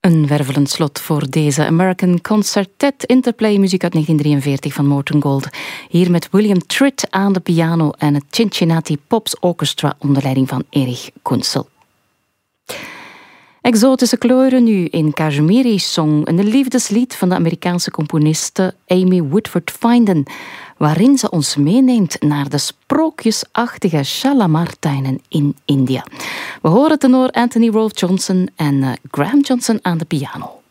Een wervelend slot voor deze American Concertet, interplay muziek uit 1943 van Morton Gold. Hier met William Tritt aan de piano en het Cincinnati Pops Orchestra onder leiding van Erich Kunzel. Exotische kleuren nu in Kashmiri Song, een liefdeslied van de Amerikaanse componiste Amy Whitford Finden, waarin ze ons meeneemt naar de sprookjesachtige Shalamar-tuinen in India. We horen tenor Anthony Rolfe Johnson en Graham Johnson aan de piano.